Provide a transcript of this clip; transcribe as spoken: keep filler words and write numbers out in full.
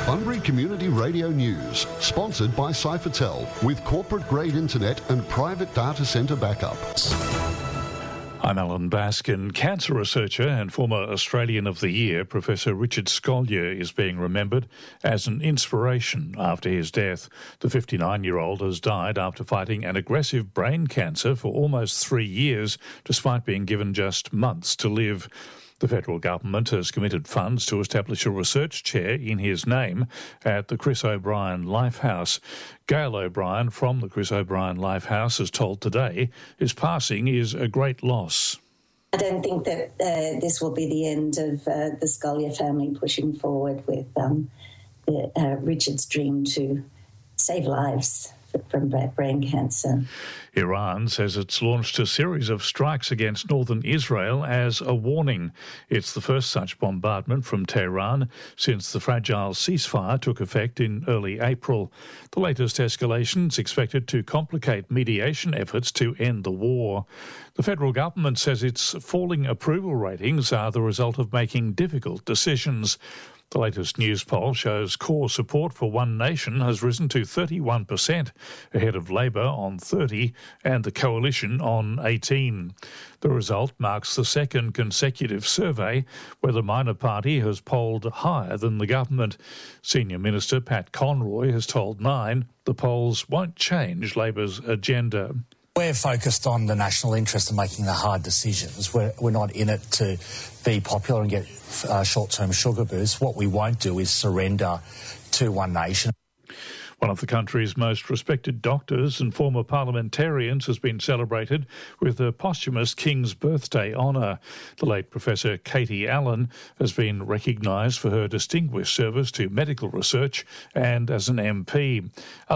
Bunbury Community Radio News, sponsored by Cyphertel, with corporate-grade internet and private data centre backup. I'm Alan Baskin. Cancer researcher and former Australian of the Year, Professor Richard Scolyer, is being remembered as an inspiration after his death. The fifty-nine-year-old has died after fighting an aggressive brain cancer for almost three years, despite being given just months to live. The federal government has committed funds to establish a research chair in his name at the Chris O'Brien Lifehouse. Gail O'Brien from the Chris O'Brien Lifehouse has told Today his passing is a great loss. I don't think that uh, this will be the end of uh, the Scolyer family pushing forward with um, the, uh, Richard's dream to save lives from brain cancer. Iran says it's launched a series of strikes against northern Israel as a warning. It's the first such bombardment from Tehran since the fragile ceasefire took effect in early April. The latest escalation is expected to complicate mediation efforts to end the war. The federal government says its falling approval ratings are the result of making difficult decisions. The latest news poll shows core support for One Nation has risen to thirty-one percent, ahead of Labor on thirty and the Coalition on eighteen. The result marks the second consecutive survey where the minor party has polled higher than the government. Senior Minister Pat Conroy has told Nine the polls won't change Labor's agenda. We're focused on the national interest and making the hard decisions. We're, we're not in it to be popular and get uh, short-term sugar boosts. What we won't do is surrender to One Nation. One of the country's most respected doctors and former parliamentarians has been celebrated with a posthumous King's Birthday honour. The late Professor Katie Allen has been recognised for her distinguished service to medical research and as an M P.